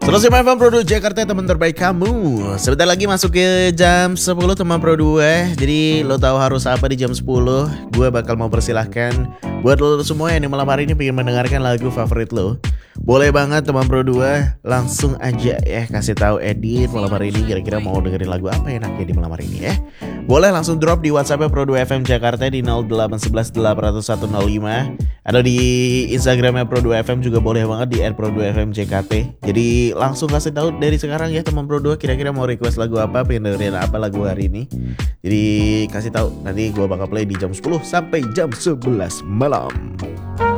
105 FM Pro 2 Jakarta, teman terbaik kamu. Sebentar lagi masuk ke jam 10 teman Pro 2. Jadi lo tahu harus apa di jam 10? Gue bakal mau persilahkan buat lo semua yang di malam hari ini pengen mendengarkan lagu favorit lo. Boleh banget teman Pro 2, langsung aja ya kasih tahu Edit malam hari ini kira-kira mau dengerin lagu apa enaknya di malam hari ini ya. Boleh langsung drop di WhatsApp Pro 2 FM Jakarta di 0811 80105. Ada di Instagramnya Pro 2 FM juga boleh banget di @pro2fm JKT. Jadi langsung kasih tahu dari sekarang ya teman Pro 2 kira-kira mau request lagu apa, pengen dengerin apa lagu hari ini. Jadi kasih tahu, nanti gue bakal play di jam 10 sampai jam 11 malam.